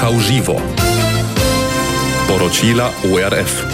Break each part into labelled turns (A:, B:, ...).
A: Rakał Živo. Poročila ORF.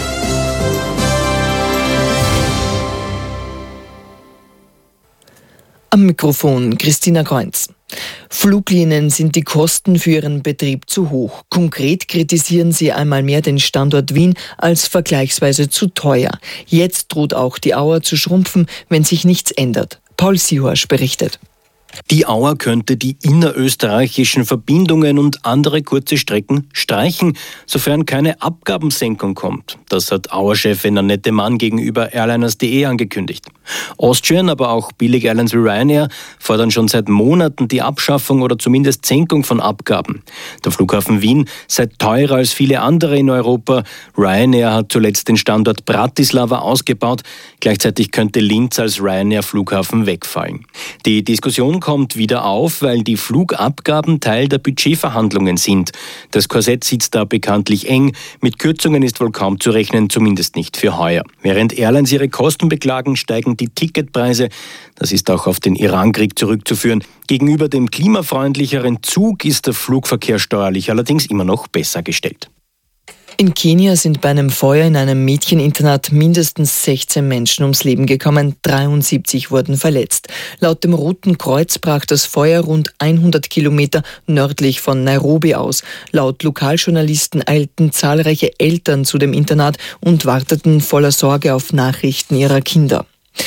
B: Am Mikrofon Christina Kreunz. Fluglinien sind die Kosten für ihren Betrieb zu hoch. Konkret kritisieren sie einmal mehr den Standort Wien als vergleichsweise zu teuer. Jetzt droht auch die Auer zu schrumpfen, wenn sich nichts ändert. Paul Sihorsch berichtet.
C: Die Auer könnte die innerösterreichischen Verbindungen und andere kurze Strecken streichen, sofern keine Abgabensenkung kommt. Das hat Auer-Chefin Annette Mann gegenüber Airliners.de angekündigt. Austrian, aber auch Billig-Airlines wie Ryanair fordern schon seit Monaten die Abschaffung oder zumindest Senkung von Abgaben. Der Flughafen Wien sei teurer als viele andere in Europa. Ryanair hat zuletzt den Standort Bratislava ausgebaut. Gleichzeitig könnte Linz als Ryanair-Flughafen wegfallen. Die Diskussion kommt wieder auf, weil die Flugabgaben Teil der Budgetverhandlungen sind. Das Korsett sitzt da bekanntlich eng. Mit Kürzungen ist wohl kaum zu rechnen, zumindest nicht für heuer. Während Airlines ihre Kosten beklagen, steigen die Ticketpreise. Das ist auch auf den Irankrieg zurückzuführen. Gegenüber dem klimafreundlicheren Zug ist der Flugverkehr steuerlich allerdings immer noch besser gestellt.
B: In Kenia sind bei einem Feuer in einem Mädcheninternat mindestens 16 Menschen ums Leben gekommen, 73 wurden verletzt. Laut dem Roten Kreuz brach das Feuer rund 100 Kilometer nördlich von Nairobi aus. Laut Lokaljournalisten eilten zahlreiche Eltern zu dem Internat und warteten voller Sorge auf Nachrichten ihrer Kinder.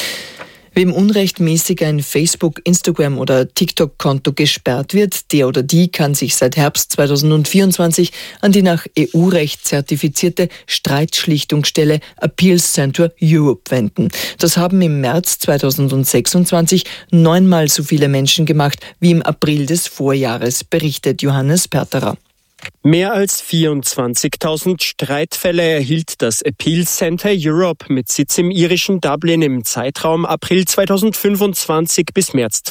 B: Wem unrechtmäßig ein Facebook-, Instagram- oder TikTok-Konto gesperrt wird, der oder die kann sich seit Herbst 2024 an die nach EU-Recht zertifizierte Streitschlichtungsstelle Appeals Centre Europe wenden. Das haben im März 2026 neunmal so viele Menschen gemacht wie im April des Vorjahres, berichtet Johannes Perterer.
D: Mehr als 24.000 Streitfälle erhielt das Appeal Centre Europe mit Sitz im irischen Dublin im Zeitraum April 2025 bis März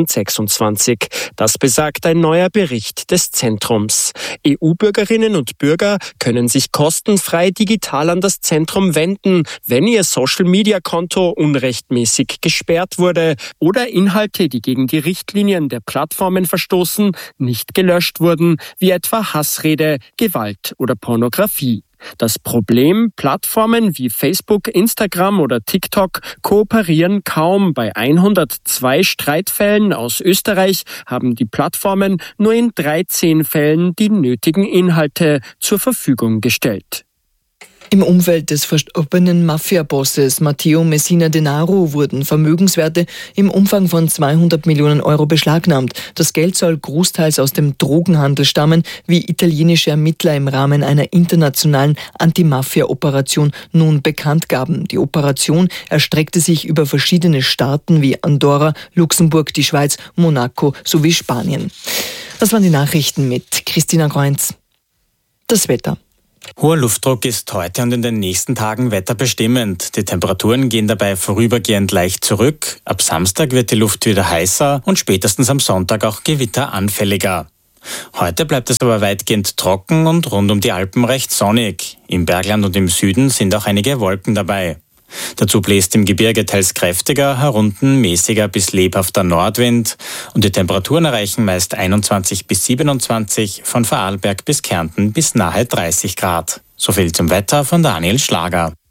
D: 2026. Das besagt ein neuer Bericht des Zentrums. EU-Bürgerinnen und Bürger können sich kostenfrei digital an das Zentrum wenden, wenn ihr Social-Media-Konto unrechtmäßig gesperrt wurde oder Inhalte, die gegen die Richtlinien der Plattformen verstoßen, nicht gelöscht wurden, wie etwa Hassrede, Gewalt oder Pornografie. Das Problem: Plattformen wie Facebook, Instagram oder TikTok kooperieren kaum. Bei 102 Streitfällen aus Österreich haben die Plattformen nur in 13 Fällen die nötigen Inhalte zur Verfügung gestellt.
B: Im Umfeld des verstorbenen Mafia-Bosses Matteo Messina Denaro wurden Vermögenswerte im Umfang von 200 Millionen Euro beschlagnahmt. Das Geld soll großteils aus dem Drogenhandel stammen, wie italienische Ermittler im Rahmen einer internationalen Anti-Mafia-Operation nun bekannt gaben. Die Operation erstreckte sich über verschiedene Staaten wie Andorra, Luxemburg, die Schweiz, Monaco sowie Spanien. Das waren die Nachrichten mit Christina Kreunz. Das Wetter.
E: Hoher Luftdruck ist heute und in den nächsten Tagen wetterbestimmend. Die Temperaturen gehen dabei vorübergehend leicht zurück. Ab Samstag wird die Luft wieder heißer und spätestens am Sonntag auch gewitteranfälliger. Heute bleibt es aber weitgehend trocken und rund um die Alpen recht sonnig. Im Bergland und im Süden sind auch einige Wolken dabei. Dazu bläst im Gebirge teils kräftiger, herunten mäßiger bis lebhafter Nordwind und die Temperaturen erreichen meist 21 bis 27, von Vorarlberg bis Kärnten bis nahe 30 Grad. So viel zum Wetter von Daniel Schlager.